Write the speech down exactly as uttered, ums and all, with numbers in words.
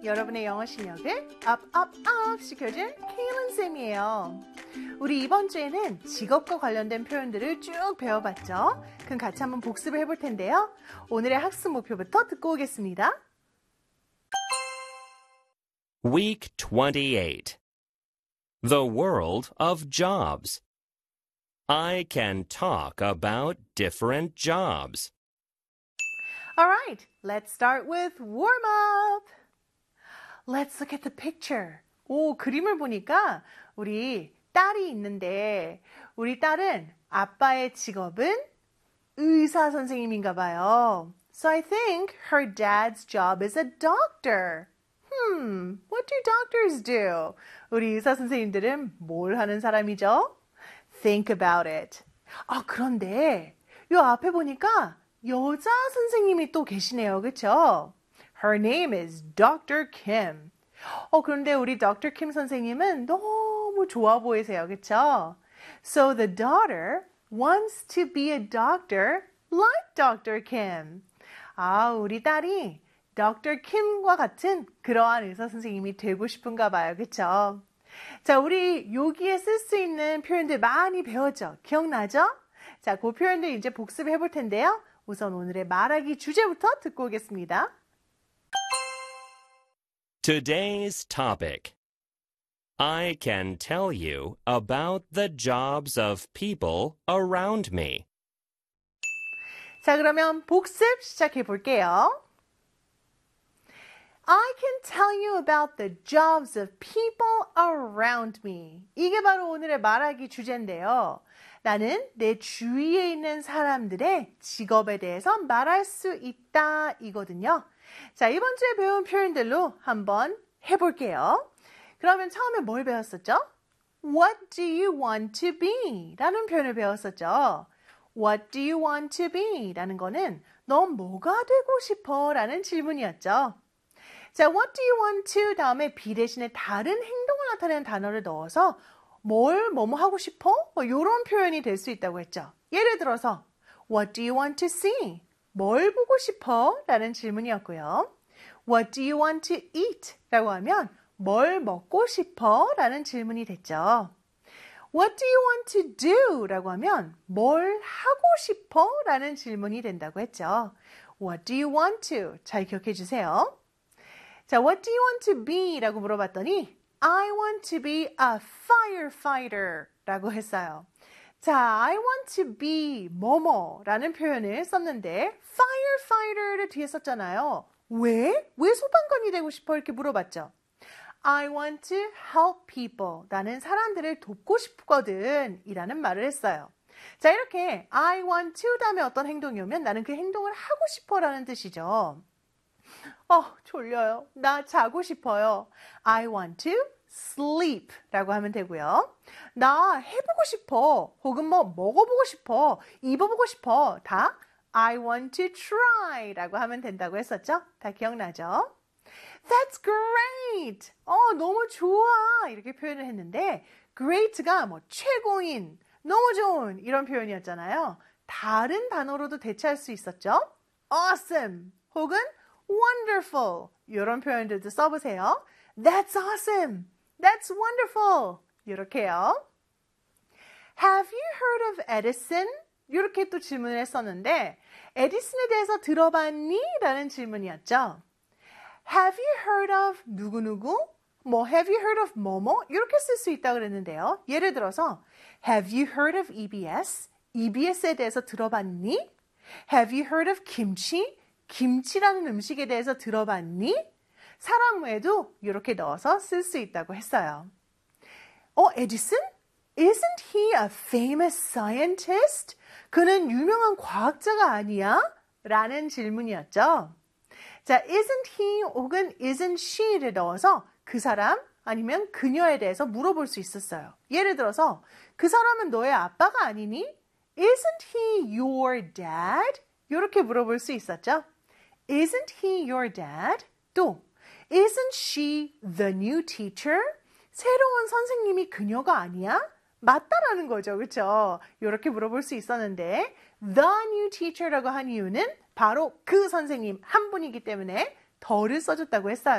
여러분의 영어 실력을 업, 업, 업 시켜준 케일런 쌤이에요. 우리 이번 주에는 직업과 관련된 표현들을 쭉 배워봤죠? 그럼 같이 한번 복습을 해볼 텐데요. 오늘의 학습 목표부터 듣고 오겠습니다. Week twenty-eight. The world of jobs. I can talk about different jobs. All right, let's start with warm up. Let's look at the picture. 오, 그림을 보니까 우리 딸이 있는데 우리 딸은 아빠의 직업은 의사 선생님인가 봐요. So I think her dad's job is a doctor. Hmm, what do doctors do? 우리 의사 선생님들은 뭘 하는 사람이죠? Think about it. 아, 그런데 이 앞에 보니까 여자 선생님이 또 계시네요. 그렇죠? Her name is Doctor Kim. 어, 그런데 우리 Doctor Kim 선생님은 너무 좋아 보이세요. 그렇죠? So the daughter wants to be a doctor like Doctor Kim. 아, 우리 딸이 Doctor Kim과 같은 그러한 의사 선생님이 되고 싶은가 봐요. 그렇죠? 자, 우리 여기에 쓸 수 있는 표현들 많이 배웠죠? 기억나죠? 자, 그 표현들 이제 복습해 볼 텐데요. 우선 오늘의 말하기 주제부터 듣고 오겠습니다. Today's topic. I can tell you about the jobs of people around me. 자, 그러면 복습 시작해 볼게요. I can tell you about the jobs of people around me. 이게 바로 오늘의 말하기 주제인데요. 나는 내 주위에 있는 사람들의 직업에 대해서 말할 수 있다 이거든요. 자, 이번 주에 배운 표현들로 한번 해볼게요. 그러면 처음에 뭘 배웠었죠? What do you want to be? 라는 표현을 배웠었죠. What do you want to be? 라는 거는 넌 뭐가 되고 싶어? 라는 질문이었죠. 자, what do you want to 다음에 be 대신에 다른 행동을 나타내는 단어를 넣어서 뭘 뭐뭐 하고 싶어? 뭐 이런 표현이 될 수 있다고 했죠. 예를 들어서 What do you want to see? 뭘 보고 싶어? 라는 질문이었고요. What do you want to eat? 라고 하면 뭘 먹고 싶어? 라는 질문이 됐죠. What do you want to do? 라고 하면 뭘 하고 싶어? 라는 질문이 된다고 했죠. What do you want to? 잘 기억해 주세요. 자, what do you want to be? 라고 물어봤더니 I want to be a firefighter 라고 했어요. 자, I want to be 뭐뭐 라는 표현을 썼는데 firefighter를 뒤에 썼잖아요. 왜? 왜 소방관이 되고 싶어? 이렇게 물어봤죠. I want to help people. 나는 사람들을 돕고 싶거든 이라는 말을 했어요. 자, 이렇게 I want to 다음에 어떤 행동이 오면 나는 그 행동을 하고 싶어 라는 뜻이죠. 어, 졸려요. 나 자고 싶어요. I want to sleep 라고 하면 되고요. 나 해보고 싶어. 혹은 뭐 먹어보고 싶어. 입어보고 싶어. 다 I want to try 라고 하면 된다고 했었죠? 다 기억나죠? That's great. 어, 너무 좋아. 이렇게 표현을 했는데 great가 뭐 최고인, 너무 좋은 이런 표현이었잖아요. 다른 단어로도 대체할 수 있었죠? Awesome. 혹은 wonderful. 이런 표현들도 써보세요. That's awesome. That's wonderful. 이렇게요. Have you heard of Edison? 이렇게 또 질문을 했었는데 에디슨에 대해서 들어봤니? 라는 질문이었죠. Have you heard of 누구누구? 뭐 have you heard of 뭐뭐? 이렇게 쓸 수 있다고 그랬는데요. 예를 들어서 Have you heard of 이비에스? 이비에스에 대해서 들어봤니? Have you heard of 김치? 김치라는 음식에 대해서 들어봤니? 사람 외에도 이렇게 넣어서 쓸 수 있다고 했어요. 어, 에디슨? Isn't he a famous scientist? 그는 유명한 과학자가 아니야? 라는 질문이었죠. 자, isn't he 혹은 isn't she를 넣어서 그 사람 아니면 그녀에 대해서 물어볼 수 있었어요. 예를 들어서 그 사람은 너의 아빠가 아니니? Isn't he your dad? 이렇게 물어볼 수 있었죠. Isn't he your dad? 또 Isn't she the new teacher? 새로운 선생님이 그녀가 아니야? 맞다라는 거죠. 그렇죠? 이렇게 물어볼 수 있었는데 the new teacher라고 한 이유는 바로 그 선생님 한 분이기 때문에 더를 써줬다고 했어요.